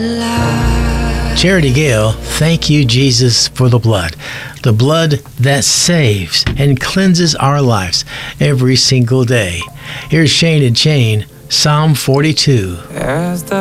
Charity Gale, thank you, Jesus, for the blood that saves and cleanses our lives every single day. Here's Shane and Chain, Psalm 42.